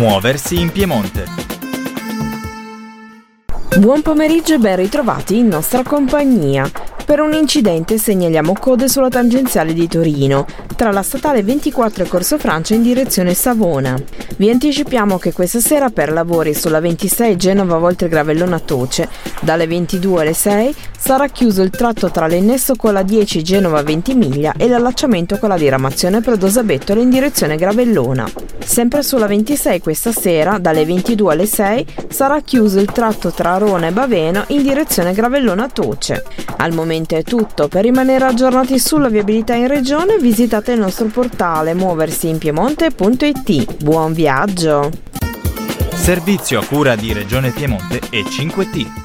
Muoversi in Piemonte. Buon pomeriggio e ben ritrovati in nostra compagnia. Per un incidente segnaliamo code sulla tangenziale di Torino, tra la statale 24 e Corso Francia in direzione Savona. Vi anticipiamo che questa sera per lavori sulla 26 Genova Voltregravellona Toce, dalle 22 alle 6, sarà chiuso il tratto tra l'ennesso con la 10 Genova Ventimiglia e l'allacciamento con la diramazione Predosa-Bettola in direzione Gravellona. Sempre sulla 26 questa sera, dalle 22 alle 6, sarà chiuso il tratto tra Arona e Baveno in direzione Gravellona Toce. Al momento è tutto. Per rimanere aggiornati sulla viabilità in regione visitate il nostro portale muoversiinpiemonte.it. Buon viaggio! Servizio a cura di Regione Piemonte e 5T.